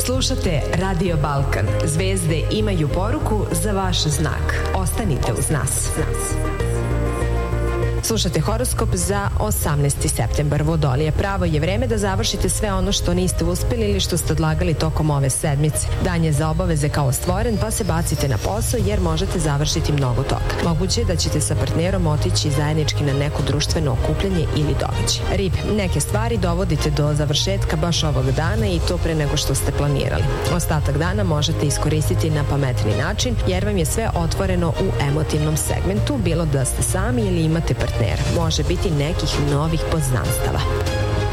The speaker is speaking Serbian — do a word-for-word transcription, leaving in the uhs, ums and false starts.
Slušate Radio Balkan. Zvezde imaju poruku za vaš znak. Ostanite uz nas. Slušate horoskop za osamnaesti septembar. Vodolije, pravo je vreme da završite sve ono što niste uspeli ili što ste odlagali tokom ove sedmice. Dan je za obaveze kao stvoren, pa se bacite na posao jer možete završiti mnogo toga. Moguće je da ćete sa partnerom otići zajednički na neko društveno okupljanje ili događaj. Rib, neke stvari dovodite do završetka baš ovog dana i to pre nego što ste planirali. Ostatak dana možete iskoristiti na pametni način jer vam je sve otvoreno u emotivnom segmentu, bilo da ste sami ili imate partnera. Može biti nekih novih poznanstava.